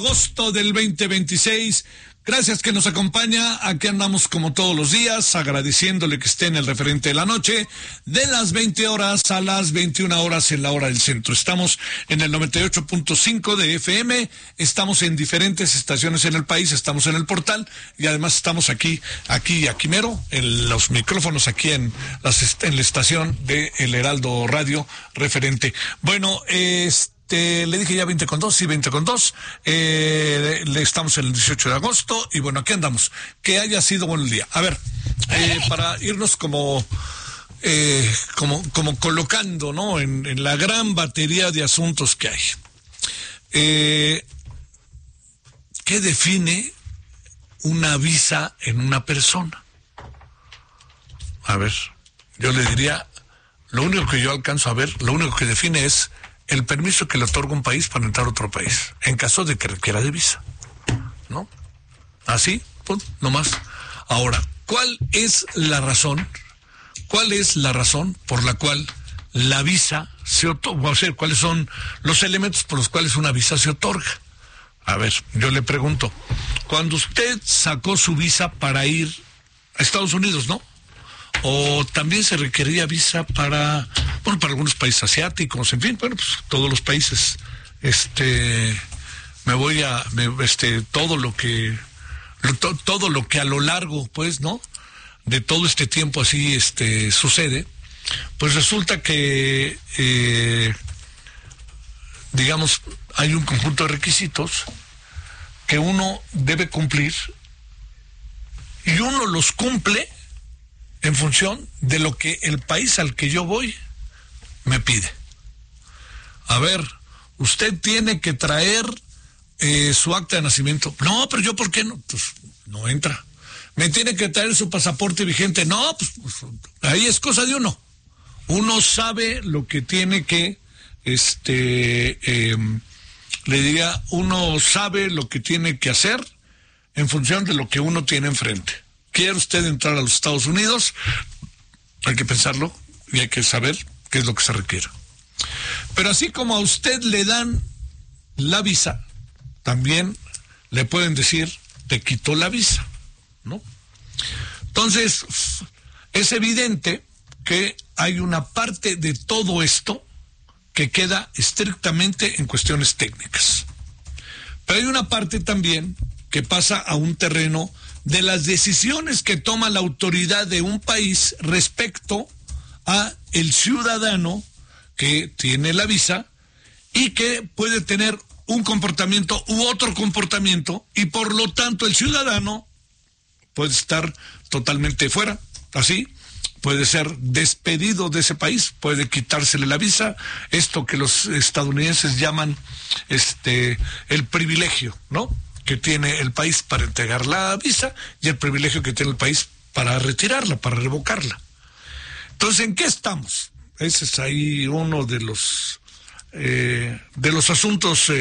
Agosto del 2026. Gracias que nos acompaña. Aquí andamos como todos los días, agradeciéndole que esté en el referente de la noche, de las 20 horas a las 21 horas en la hora del centro. Estamos en el 98.5 de FM, estamos en diferentes estaciones en el país, estamos en el portal y además estamos aquí mero, en los micrófonos, aquí en la estación de El Heraldo Radio referente. Bueno, le dije ya 20:02, sí, 20:02. Le estamos en el 18 de agosto y bueno, aquí andamos. Que haya sido buen día. A ver, para irnos como colocando, ¿no? En la gran batería de asuntos que hay. ¿Qué define una visa en una persona? A ver, yo le diría, lo único que yo alcanzo a ver, lo único que define es el permiso que le otorga un país para entrar a otro país, en caso de que requiera de visa, ¿no? Así, pues, nomás. Ahora, ¿cuál es la razón por la cual la visa se otorga? O sea, ¿cuáles son los elementos por los cuales una visa se otorga? A ver, yo le pregunto, cuando usted sacó su visa para ir a Estados Unidos, ¿no? O también se requería visa para algunos países asiáticos, en fin, bueno, pues todos los países. Todo lo que a lo largo, pues, ¿no? De todo este tiempo así, sucede, pues resulta que, digamos, hay un conjunto de requisitos que uno debe cumplir y uno los cumple en función de lo que el país al que yo voy me pide. A ver, usted tiene que traer su acta de nacimiento. No, pero yo, ¿por qué no? Pues no entra. Me tiene que traer su pasaporte vigente. No, pues ahí es cosa de uno. Uno sabe lo que tiene que, uno sabe lo que tiene que hacer en función de lo que uno tiene enfrente. ¿Quiere usted entrar a los Estados Unidos? Hay que pensarlo y hay que saber qué es lo que se requiere. Pero así como a usted le dan la visa, también le pueden decir, te quitó la visa, ¿no? Entonces, es evidente que hay una parte de todo esto que queda estrictamente en cuestiones técnicas. Pero hay una parte también que pasa a un terreno de las decisiones que toma la autoridad de un país respecto a el ciudadano que tiene la visa y que puede tener un comportamiento u otro comportamiento y por lo tanto el ciudadano puede estar totalmente fuera, así, puede ser despedido de ese país, puede quitársele la visa, esto que los estadounidenses llaman el privilegio, ¿no?, que tiene el país para entregar la visa y el privilegio que tiene el país para retirarla, para revocarla. Entonces, ¿en qué estamos? Ese es ahí uno de los asuntos,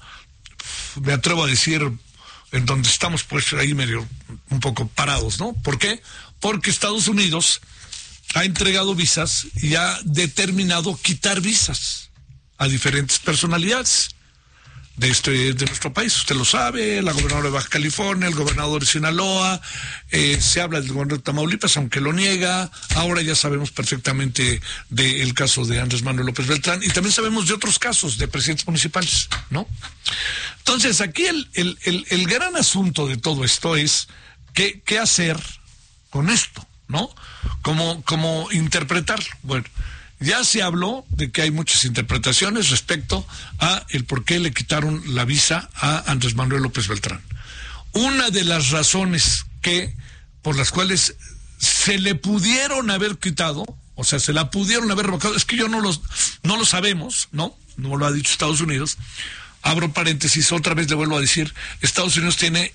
me atrevo a decir, en donde estamos pues ahí medio un poco parados, ¿no? ¿Por qué? Porque Estados Unidos ha entregado visas y ha determinado quitar visas a diferentes personalidades de nuestro país. Usted lo sabe, la gobernadora de Baja California, el gobernador de Sinaloa, se habla del gobernador de Tamaulipas, aunque lo niega. Ahora ya sabemos perfectamente del caso de Andrés Manuel López Beltrán y también sabemos de otros casos de presidentes municipales, ¿no? Entonces, aquí el gran asunto de todo esto es qué hacer con esto, ¿no? ¿Cómo interpretarlo? Bueno, ya se habló de que hay muchas interpretaciones respecto a el por qué le quitaron la visa a Andrés Manuel López Beltrán. Una de las razones por las cuales se le pudieron haber quitado, o sea, se la pudieron haber revocado, es que yo no lo sabemos, ¿no? No lo ha dicho Estados Unidos. Abro paréntesis, otra vez le vuelvo a decir, Estados Unidos tiene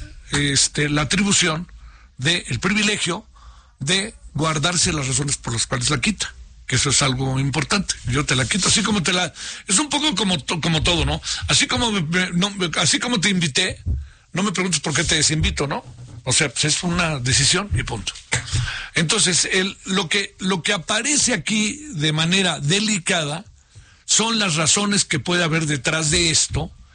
la atribución el privilegio de guardarse las razones por las cuales la quita. Que eso es algo importante. Yo te la quito, así como es un poco como todo, ¿no? Así como te invité, no me preguntes por qué te desinvito, ¿no? O sea, pues es una decisión y punto. Entonces, lo que aparece aquí de manera delicada son las razones que puede haber detrás de esto,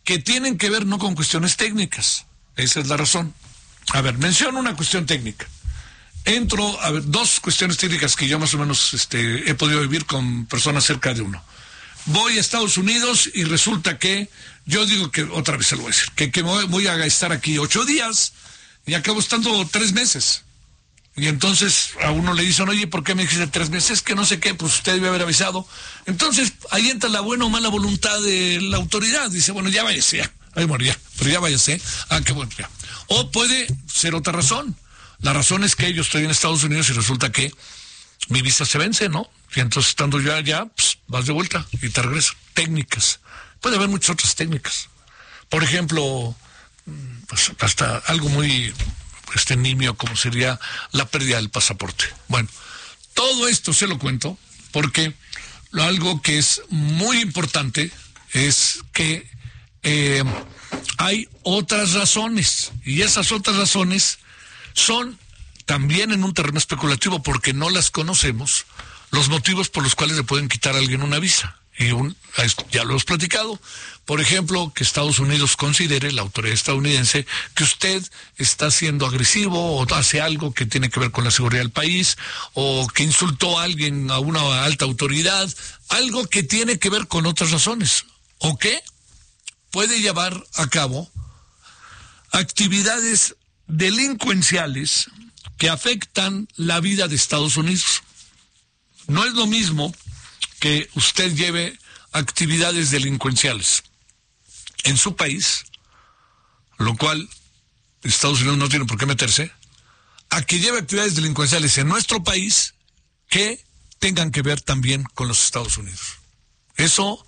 que tienen que ver no con cuestiones técnicas. Esa es la razón. A ver, menciono una cuestión técnica. Entro a ver dos cuestiones técnicas que yo más o menos he podido vivir con personas cerca de uno. Voy a Estados Unidos y resulta que, yo digo que, otra vez se lo voy a decir, que voy a estar aquí 8 días y acabo estando 3 meses. Y entonces a uno le dicen, oye, ¿por qué me dijiste 3 meses? Que no sé qué, pues usted debe haber avisado. Entonces ahí entra la buena o mala voluntad de la autoridad. Dice, bueno, ya váyase, ya. Ay, bueno, ya, pero ya váyase. Ah, qué bueno, ya. O puede ser otra razón. La razón es que yo estoy en Estados Unidos y resulta que mi visa se vence, ¿no? Y entonces estando yo allá, pues, vas de vuelta y te regresas. Técnicas. Puede haber muchas otras técnicas. Por ejemplo, pues hasta algo muy nimio como sería la pérdida del pasaporte. Bueno, todo esto se lo cuento porque algo que es muy importante es que hay otras razones, y esas otras razones son también en un terreno especulativo porque no las conocemos, los motivos por los cuales le pueden quitar a alguien una visa. Y ya lo hemos platicado. Por ejemplo, que Estados Unidos considere, la autoridad estadounidense, que usted está siendo agresivo o hace algo que tiene que ver con la seguridad del país, o que insultó a alguien, a una alta autoridad, algo que tiene que ver con otras razones, o que puede llevar a cabo actividades delincuenciales que afectan la vida de Estados Unidos. No es lo mismo que usted lleve actividades delincuenciales en su país, lo cual Estados Unidos no tiene por qué meterse, a que lleve actividades delincuenciales en nuestro país que tengan que ver también con los Estados Unidos. Eso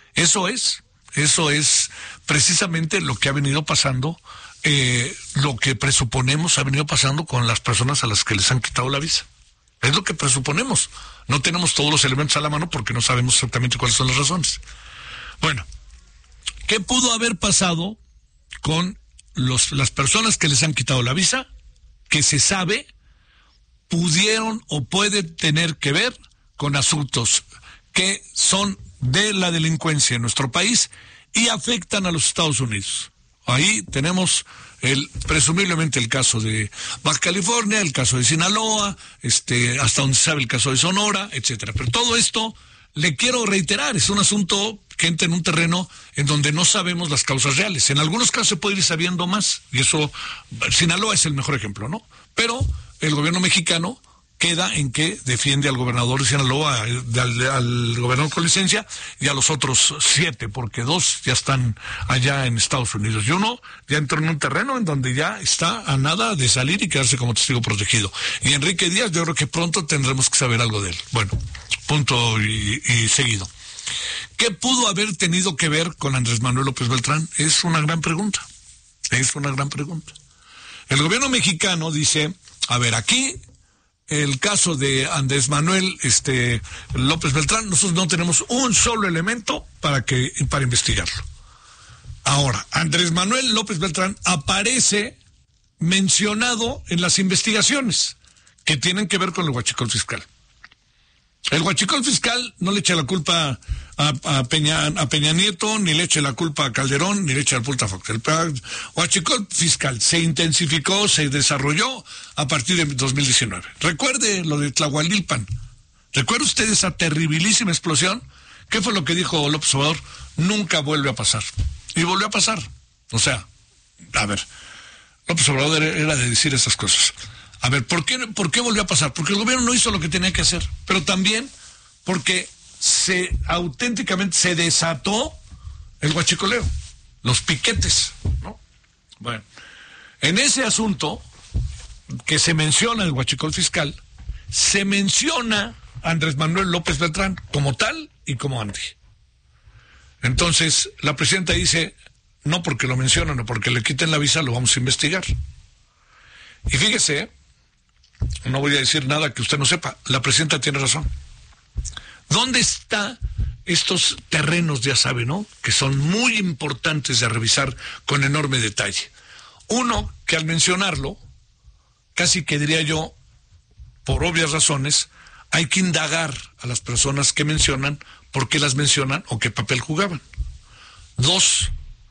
es precisamente lo que ha venido pasando, lo que presuponemos ha venido pasando con las personas a las que les han quitado la visa. Es lo que presuponemos. No tenemos todos los elementos a la mano porque no sabemos exactamente cuáles son las razones. Bueno, ¿qué pudo haber pasado con las personas que les han quitado la visa? Que se sabe, pudieron o pueden tener que ver con asuntos que son de la delincuencia en nuestro país y afectan a los Estados Unidos. Ahí tenemos presumiblemente el caso de Baja California, el caso de Sinaloa, hasta donde se sabe el caso de Sonora, etcétera. Pero todo esto, le quiero reiterar, es un asunto que entra en un terreno en donde no sabemos las causas reales. En algunos casos se puede ir sabiendo más, y eso, Sinaloa es el mejor ejemplo, ¿no? Pero el gobierno mexicano queda en que defiende al gobernador de Sinaloa, al gobernador con licencia, y a los otros 7, porque 2 ya están allá en Estados Unidos. Y uno ya entró en un terreno en donde ya está a nada de salir y quedarse como testigo protegido. Y Enrique Díaz, yo creo que pronto tendremos que saber algo de él. Bueno, punto y seguido. ¿Qué pudo haber tenido que ver con Andrés Manuel López Beltrán? Es una gran pregunta. Es una gran pregunta. El gobierno mexicano dice, a ver, aquí el caso de Andrés Manuel López Beltrán, nosotros no tenemos un solo elemento para investigarlo. Ahora, Andrés Manuel López Beltrán aparece mencionado en las investigaciones que tienen que ver con el huachicol fiscal. El huachicol fiscal no le echa la culpa a Peña Nieto, ni le echa la culpa a Calderón, ni le echa la culpa a Fox. El huachicol fiscal se intensificó, se desarrolló a partir de 2019. Recuerde lo de Tlahualilpan. ¿Recuerda usted esa terribilísima explosión? ¿Qué fue lo que dijo López Obrador? Nunca vuelve a pasar. Y volvió a pasar. O sea, a ver, López Obrador era de decir esas cosas. A ver, ¿por qué volvió a pasar? Porque el gobierno no hizo lo que tenía que hacer, pero también porque auténticamente se desató el huachicoleo, los piquetes, ¿no? Bueno, en ese asunto que se menciona el huachicol fiscal, se menciona a Andrés Manuel López Beltrán como tal y como anti. Entonces, la presidenta dice, no porque lo mencionan o porque le quiten la visa, lo vamos a investigar. Y fíjese, no voy a decir nada que usted no sepa, la presidenta tiene razón. ¿Dónde están estos terrenos, ya sabe, ¿no? Que son muy importantes de revisar con enorme detalle. Uno, que al mencionarlo, casi que diría yo, por obvias razones, hay que indagar a las personas que mencionan, por qué las mencionan o qué papel jugaban. 2,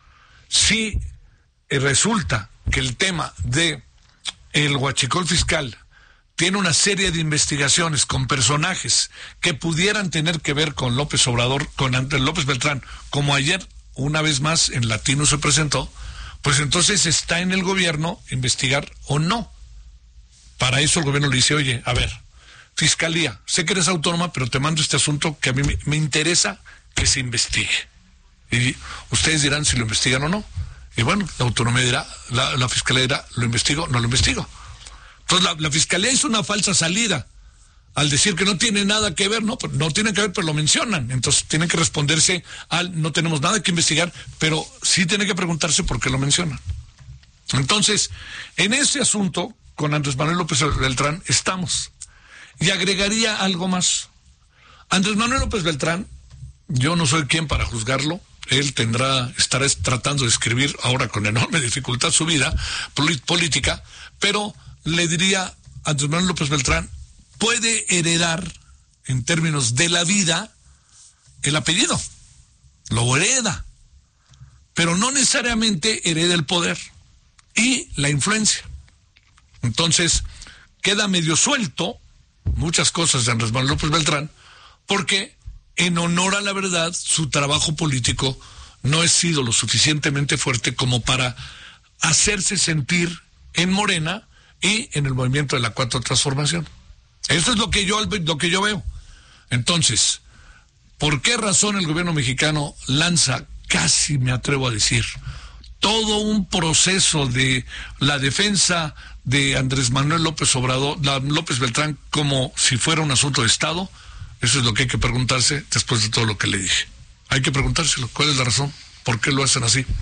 Si resulta que el tema de el huachicol fiscal tiene una serie de investigaciones con personajes que pudieran tener que ver con López Obrador, con López Beltrán, como ayer una vez más en Latino se presentó, pues entonces está en el gobierno investigar o no. Para eso el gobierno le dice, oye, a ver, Fiscalía, sé que eres autónoma, pero te mando este asunto que a mí me interesa que se investigue. Y ustedes dirán si lo investigan o no. Y bueno, la autonomía dirá, la Fiscalía dirá, ¿lo investigo? No lo investigo. Entonces la Fiscalía hizo una falsa salida al decir que no tiene nada que ver, no tiene que ver, pero lo mencionan. Entonces tienen que responderse no tenemos nada que investigar, pero sí tiene que preguntarse por qué lo mencionan. Entonces, en ese asunto, con Andrés Manuel López Beltrán, estamos. Y agregaría algo más. Andrés Manuel López Beltrán, yo no soy quien para juzgarlo. Él estará tratando de escribir ahora con enorme dificultad su vida política, pero le diría a Andrés Manuel López Beltrán, puede heredar, en términos de la vida, el apellido. Lo hereda. Pero no necesariamente hereda el poder y la influencia. Entonces, queda medio suelto muchas cosas de Andrés Manuel López Beltrán, porque en honor a la verdad, su trabajo político no ha sido lo suficientemente fuerte como para hacerse sentir en Morena y en el movimiento de la Cuarta Transformación. Eso es lo que yo veo. Entonces, ¿por qué razón el gobierno mexicano lanza, casi me atrevo a decir, todo un proceso de la defensa de Andrés Manuel López Beltrán como si fuera un asunto de Estado? Eso es lo que hay que preguntarse después de todo lo que le dije. Hay que preguntárselo, ¿cuál es la razón? ¿Por qué lo hacen así?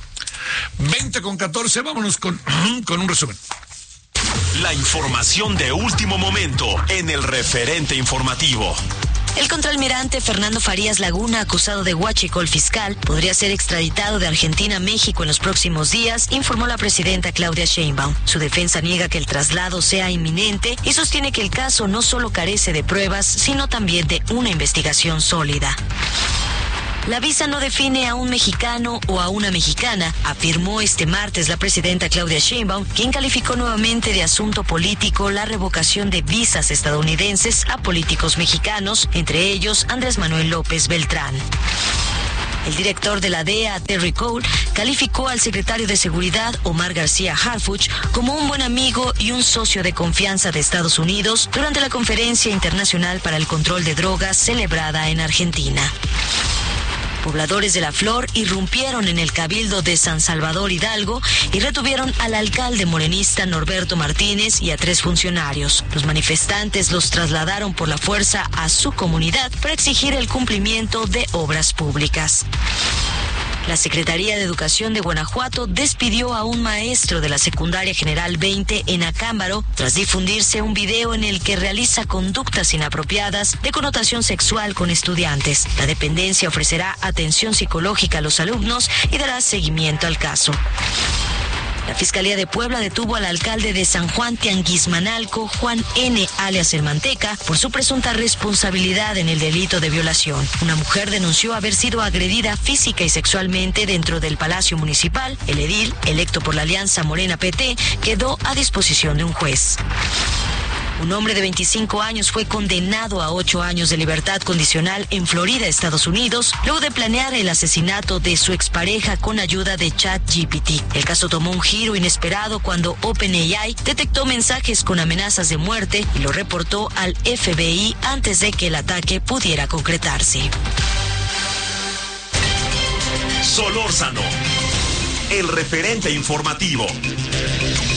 20:14, vámonos con un resumen. La información de último momento en el referente informativo. El contraalmirante Fernando Farías Laguna, acusado de huachicol fiscal, podría ser extraditado de Argentina a México en los próximos días, informó la presidenta Claudia Sheinbaum. Su defensa niega que el traslado sea inminente y sostiene que el caso no solo carece de pruebas, sino también de una investigación sólida. La visa no define a un mexicano o a una mexicana, afirmó este martes la presidenta Claudia Sheinbaum, quien calificó nuevamente de asunto político la revocación de visas estadounidenses a políticos mexicanos, entre ellos Andrés Manuel López Beltrán. El director de la DEA, Terry Cole, calificó al secretario de Seguridad, Omar García Harfuch, como un buen amigo y un socio de confianza de Estados Unidos durante la Conferencia Internacional para el Control de Drogas celebrada en Argentina. Pobladores de La Flor irrumpieron en el Cabildo de San Salvador Hidalgo y retuvieron al alcalde morenista Norberto Martínez y a 3 funcionarios. Los manifestantes los trasladaron por la fuerza a su comunidad para exigir el cumplimiento de obras públicas. La Secretaría de Educación de Guanajuato despidió a un maestro de la Secundaria General 20 en Acámbaro tras difundirse un video en el que realiza conductas inapropiadas de connotación sexual con estudiantes. La dependencia ofrecerá atención psicológica a los alumnos y dará seguimiento al caso. La Fiscalía de Puebla detuvo al alcalde de San Juan Tianguismanalco, Juan N., alias El Manteca, por su presunta responsabilidad en el delito de violación. Una mujer denunció haber sido agredida física y sexualmente dentro del Palacio Municipal. El edil, electo por la Alianza Morena PT, quedó a disposición de un juez. Un hombre de 25 años fue condenado a 8 años de libertad condicional en Florida, Estados Unidos, luego de planear el asesinato de su expareja con ayuda de ChatGPT. El caso tomó un giro inesperado cuando OpenAI detectó mensajes con amenazas de muerte y lo reportó al FBI antes de que el ataque pudiera concretarse. Solórzano, el referente informativo.